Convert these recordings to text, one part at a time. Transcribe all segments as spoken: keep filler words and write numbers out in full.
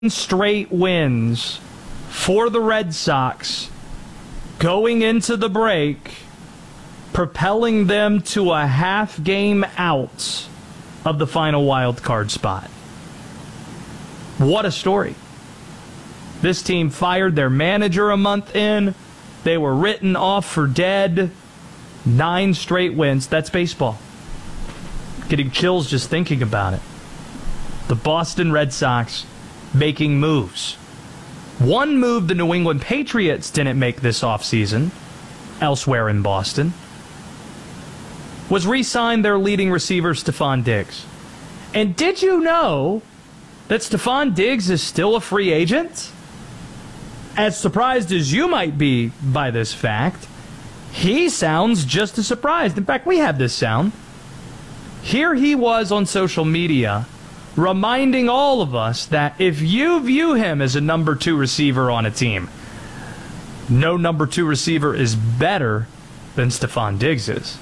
straight wins for the Red Sox going into the break, propelling them to a half game out of the final wild card spot. What a story. This team fired their manager a month in. They were written off for dead. Nine straight wins. That's baseball. Getting chills just thinking about it. The Boston Red Sox making moves. One move the New England Patriots didn't make this offseason, elsewhere in Boston, was re-sign their leading receiver, Stephon Diggs. And did you know that Stephon Diggs is still a free agent? As surprised as you might be by this fact, he sounds just as surprised. In fact, we have this sound. Here he was on social media reminding all of us that if you view him as a number two receiver on a team, no number two receiver is better than Stephon Diggs is.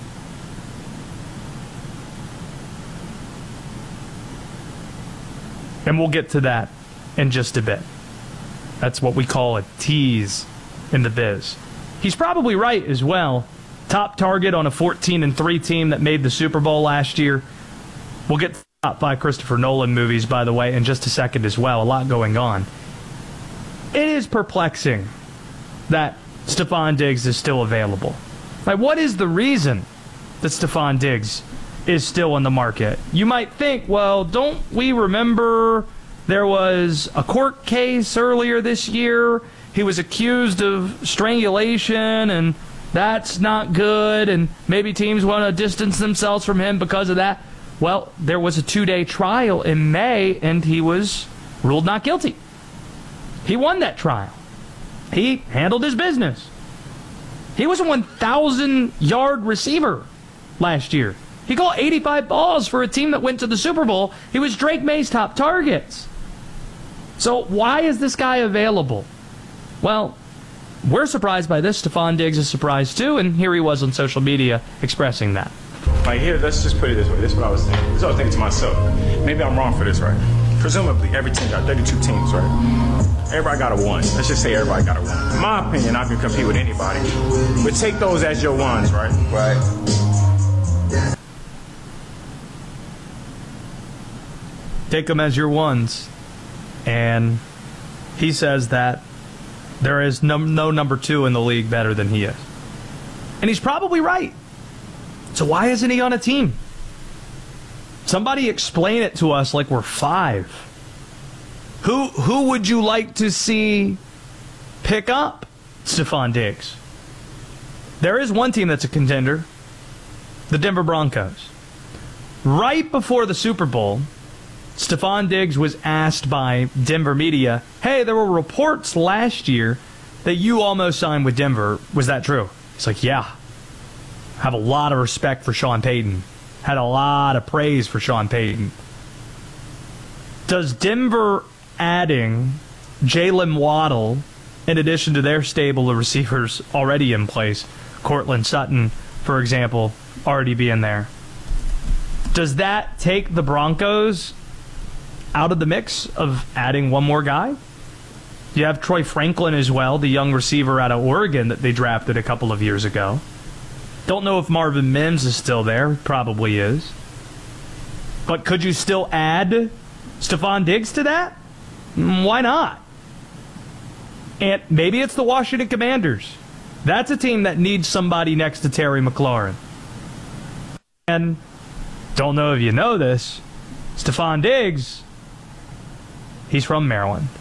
And we'll get to that in just a bit. That's what we call a tease in the biz. He's probably right as well. Top target on a fourteen and three team that made the Super Bowl last year. We'll get to top five Christopher Nolan movies, by the way, in just a second as well. A lot going on. It is perplexing that Stephon Diggs is still available. Like, what is the reason that Stephon Diggs is still in the market? You might think, well, don't we remember there was a court case earlier this year? He was accused of strangulation, and that's not good, and maybe teams want to distance themselves from him because of that. Well, there was a two-day trial in May, and he was ruled not guilty. He won that trial. He handled his business. He was a one thousand yard receiver last year. He caught eighty-five balls for a team that went to the Super Bowl. He was Drake May's top targets. So why is this guy available? Well, we're surprised by this. Stephon Diggs is surprised too, and here he was on social media expressing that. Like, here, let's just put it this way. This is what I was thinking. This is what I was thinking to myself. Maybe I'm wrong for this, right? Presumably, every team got thirty-two teams, right? Everybody got a one. Let's just say everybody got a one. In my opinion, I can compete with anybody. But take those as your ones, right? Right. Take them as your ones. And he says that there is no, no number two in the league better than he is. And he's probably right. So why isn't he on a team? Somebody explain it to us like we're five. Who who would you like to see pick up Stephon Diggs? There is one team that's a contender, the Denver Broncos. Right before the Super Bowl, Stephon Diggs was asked by Denver media, hey, there were reports last year that you almost signed with Denver. Was that true? He's like, yeah. Have a lot of respect for Sean Payton. Had a lot of praise for Sean Payton. Does Denver adding Jalen Waddle, in addition to their stable of receivers already in place, Cortland Sutton, for example, already being there, does that take the Broncos out of the mix of adding one more guy? You have Troy Franklin as well, the young receiver out of Oregon that they drafted a couple of years ago. Don't know if Marvin Mims is still there. Probably is. But could you still add Stephon Diggs to that? Why not? And maybe it's the Washington Commanders. That's a team that needs somebody next to Terry McLaurin. And don't know if you know this, Stephon Diggs, he's from Maryland.